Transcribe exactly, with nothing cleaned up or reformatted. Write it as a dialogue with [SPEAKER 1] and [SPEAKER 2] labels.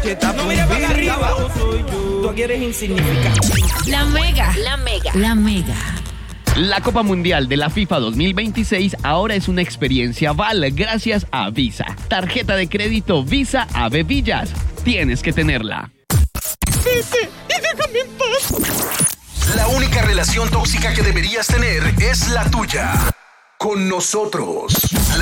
[SPEAKER 1] No mires para arriba. Tú aquí eres insignificante.
[SPEAKER 2] La Mega. La Mega. La Mega.
[SPEAKER 3] La Copa Mundial de la FIFA dos mil veintiséis ahora es una experiencia Val gracias a Visa. Tarjeta de crédito Visa Ave Villas. Tienes que tenerla.
[SPEAKER 4] Vete y déjame en paz. La única relación tóxica que deberías tener es la tuya. Con nosotros.